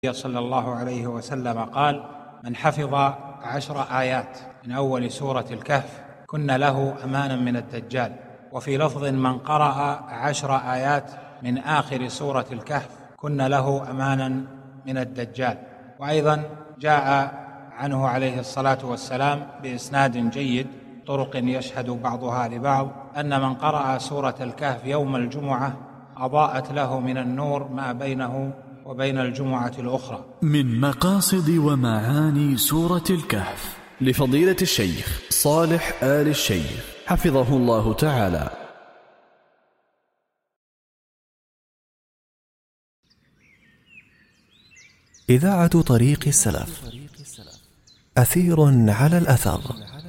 صلى الله عليه وسلم قال: من حفظ 10 آيات من أول سورة الكهف كن له أمانا من الدجال. وفي لفظ: من قرأ 10 آيات من آخر سورة الكهف كن له أمانا من الدجال. وأيضا جاء عنه عليه الصلاة والسلام بإسناد جيد طرق يشهد بعضها لبعض أن من قرأ سورة الكهف يوم الجمعة أضاءت له من النور ما بينه وبين الجمعة الأخرى. من مقاصد ومعاني سورة الكهف لفضيلة الشيخ صالح آل الشيخ حفظه الله تعالى. إذاعة طريق السلف، أثير على الأثر.